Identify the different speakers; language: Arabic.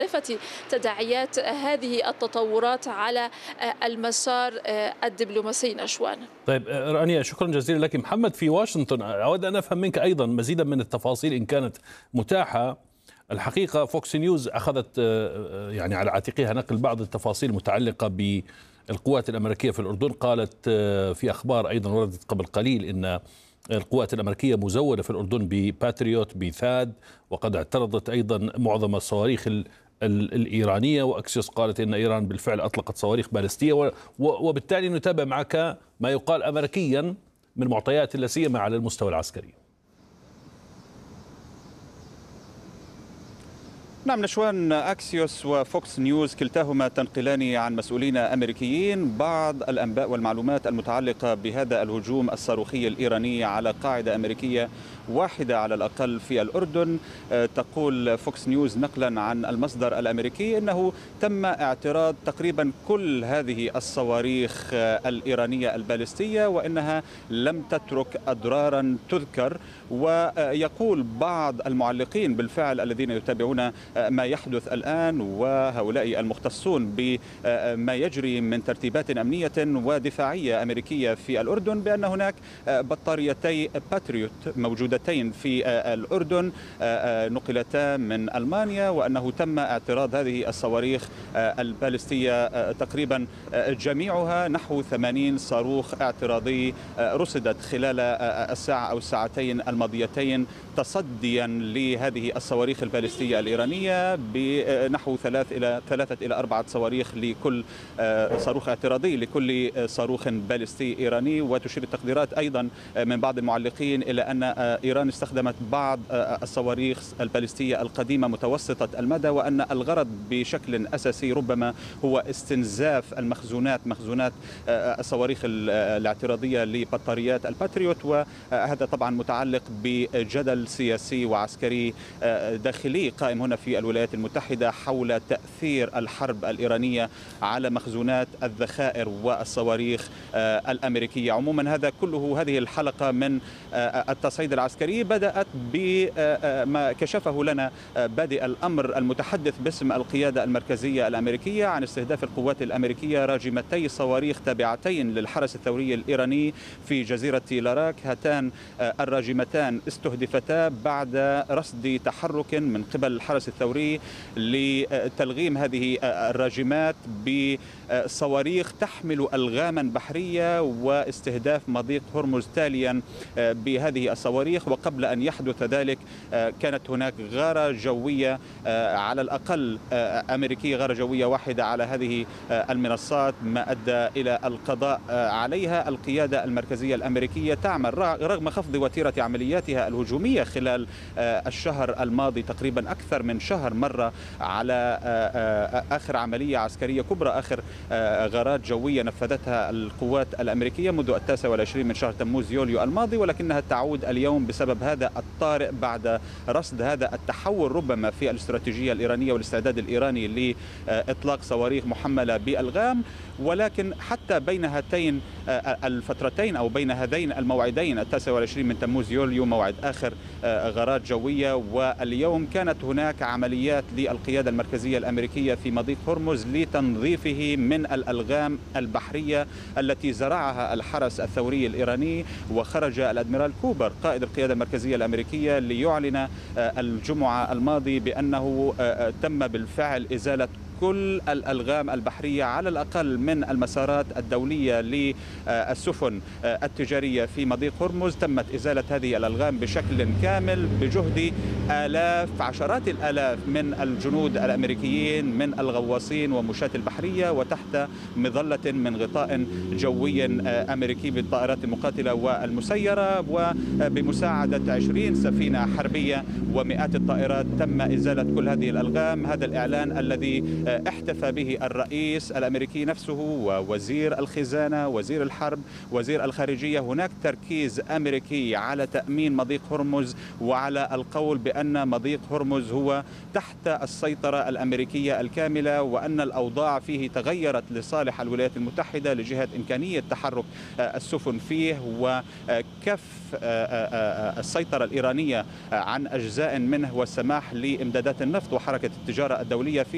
Speaker 1: معرفة تداعيات هذه التطورات على المسار الدبلوماسي نشوان.
Speaker 2: طيب رانيا، شكرا جزيلا لك. محمد في واشنطن، أود أن أفهم منك أيضا مزيدا من التفاصيل إن كانت متاحة. الحقيقة فوكس نيوز أخذت يعني على عاتقها نقل بعض التفاصيل المتعلقة بالقوات الأمريكية في الأردن. قالت في أخبار أيضا وردت قبل قليل إن القوات الأمريكية مزودة في الأردن بباتريوت بثاد، وقد اعترضت أيضا معظم الصواريخ الإيرانية، وأكسيوس قالت إن إيران بالفعل أطلقت صواريخ باليستية، وبالتالي نتابع معك ما يقال أمريكيا من معطيات لا سيما على المستوى العسكري.
Speaker 3: نعم نشوان، أكسيوس وفوكس نيوز كلتاهما تنقلان عن مسؤولين أمريكيين بعض الأنباء والمعلومات المتعلقة بهذا الهجوم الصاروخي الإيراني على قاعدة أمريكية واحدة على الأقل في الأردن. تقول فوكس نيوز نقلا عن المصدر الأمريكي أنه تم اعتراض تقريبا كل هذه الصواريخ الإيرانية البالستية، وإنها لم تترك أضرارا تذكر. ويقول بعض المعلقين بالفعل الذين يتابعون ما يحدث الآن وهؤلاء المختصون بما يجري من ترتيبات أمنية ودفاعية أمريكية في الأردن بأن هناك بطاريتي باتريوت موجودتين في الأردن نقلتا من ألمانيا، وأنه تم اعتراض هذه الصواريخ البالستية تقريبا جميعها نحو 80 صاروخ اعتراضي رصدت خلال الساعة أو الساعتين الماضيتين تصديا لهذه الصواريخ البالستية الإيرانية بنحو 3 إلى 4 صواريخ لكل صاروخ اعتراضي لكل صاروخ بالستي إيراني. وتشير التقديرات أيضا من بعض المعلقين إلى أن إيران استخدمت بعض الصواريخ البالستية القديمة متوسطة المدى، وأن الغرض بشكل أساسي ربما هو استنزاف مخزونات الصواريخ الاعتراضية لبطاريات الباتريوت. وهذا طبعا متعلق بجدل سياسي وعسكري داخلي قائم هنا في الولايات المتحدة حول تأثير الحرب الإيرانية على مخزونات الذخائر والصواريخ الأمريكية. عموما هذا كله، هذه الحلقة من التصعيد العسكري بدأت بما كشفه لنا بادئ الأمر المتحدث باسم القيادة المركزية الأمريكية عن استهداف القوات الأمريكية راجمتي صواريخ تابعتين للحرس الثوري الإيراني في جزيرة لاراك. هاتان الراجمتان استهدفتا بعد رصد تحرك من قبل الحرس الثوري لتلغيم هذه الراجمات بصواريخ تحمل ألغاما بحرية واستهداف مضيق هرمز تاليا بهذه الصواريخ. وقبل أن يحدث ذلك كانت هناك غارة جوية على الأقل أمريكية، غارة جوية واحدة على هذه المنصات، ما أدى إلى القضاء عليها. القيادة المركزية الأمريكية تعمل رغم خفض وتيرة عملياتها الهجومية خلال الشهر الماضي تقريبا أكثر من شهر مرة على آخر عملية عسكرية كبرى، آخر غارات جوية نفذتها القوات الأمريكية منذ 29 من شهر تموز يوليو الماضي، ولكنها تعود اليوم بسبب هذا الطارئ بعد رصد هذا التحول ربما في الاستراتيجية الإيرانية والاستعداد الإيراني لإطلاق صواريخ محملة بألغام. ولكن حتى بين هاتين الفترتين أو بين هذين الموعدين 29 من تموز يوليو موعد آخر غارات جوية، واليوم كانت هناك عمليات للقيادة المركزية الأمريكية في مضيق هرمز لتنظيفه من الألغام البحرية التي زرعها الحرس الثوري الإيراني. وخرج الأدميرال كوبر قائد القيادة المركزية الأمريكية ليعلن الجمعة الماضي بأنه تم بالفعل إزالة كل الألغام البحرية على الأقل من المسارات الدولية للسفن التجارية في مضيق هرمز. تمت إزالة هذه الألغام بشكل كامل بجهد عشرات الآلاف من الجنود الأمريكيين من الغواصين ومشاة البحرية، وتحت مظلة من غطاء جوي أمريكي بالطائرات المقاتلة والمسيرة، وبمساعدة 20 سفينة حربية ومئات الطائرات تم إزالة كل هذه الألغام. هذا الإعلان الذي احتفى به الرئيس الأمريكي نفسه ووزير الخزانة، وزير الحرب، وزير الخارجية. هناك تركيز أمريكي على تأمين مضيق هرمز وعلى القول بأن مضيق هرمز هو تحت السيطرة الأمريكية الكاملة، وأن الأوضاع فيه تغيرت لصالح الولايات المتحدة لجهة إمكانية تحرك السفن فيه وكف السيطرة الإيرانية عن أجزاء منه والسماح لإمدادات النفط وحركة التجارة الدولية فيه.